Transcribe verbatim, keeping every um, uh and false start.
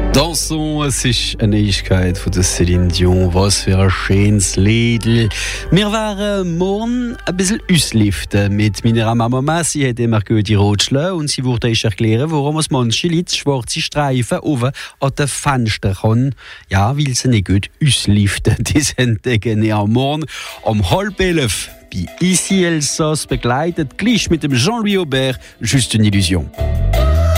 Danson, es ist eine Neuigkeit von der Céline Dion. Was für ein schönes Liedl. Wir waren morgen ein bisschen ausliften mit meiner Mama. Sie hat immer gute Rotschle und sie wollte euch erklären, warum es manche Leute schwarze Streifen oben an den Fenstern haben. Ja, weil sie nicht gut ausliften. Die sind genau morgen um halb elf bei Ici Elsass begleitet, gleich mit dem Jean-Louis Aubert, juste une illusion.